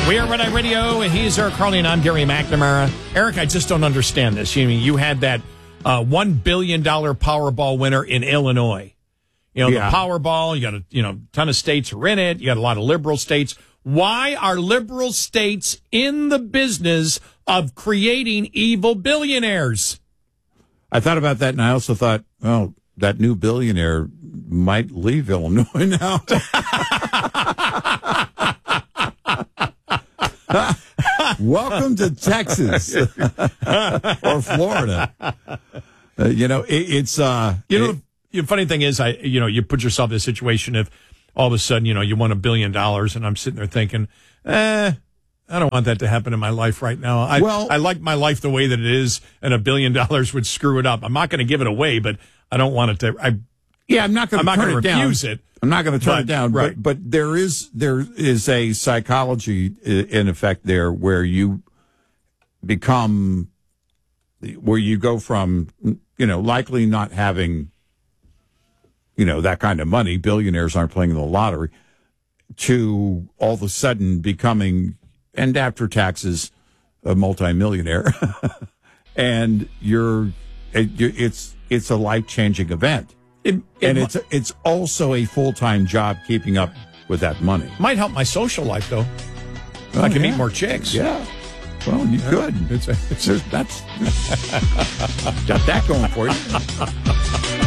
We are Red Eye Radio. He's Eric Carly, and I'm Gary McNamara. Eric, I just don't understand this. You had that $1 billion Powerball winner in Illinois. The Powerball, you got a ton of states are in it. You got a lot of liberal states. Why are liberal states in the business of creating evil billionaires? I thought about that, and I also thought, well, that new billionaire might leave Illinois now. Welcome to Texas or Florida. The funny thing is, you put yourself in a situation if all of a sudden, you won $1 billion, and I'm sitting there thinking, I don't want that to happen in my life right now. I like my life the way that it is, and $1 billion would screw it up. I'm not going to give it away, but I don't want it to. I'm not going to refuse it. I'm not going to turn it down. Right. But there is a psychology in effect there where you go from likely not having that kind of money. Billionaires aren't playing the lottery, to all of a sudden becoming, and after taxes, a multimillionaire. And it's a life-changing event. It's also a full-time job keeping up with that money. Might help my social life, though. I can meet more chicks. Yeah. Well, you could. That's got that going for you.